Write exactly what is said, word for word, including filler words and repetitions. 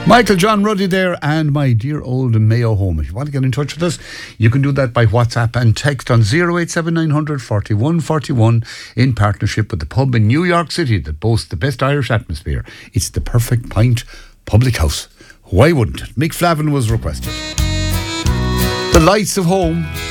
Michael John Ruddy there, and my dear old Mayo home. If you want to get in touch with us, you can do that by WhatsApp and text on zero eight seven nine hundred forty-one forty-one in partnership with the pub in New York City that boasts the best Irish atmosphere. It's the Perfect Pint Public House. Why wouldn't it? Mick Flavin was requested. The Lights of Home.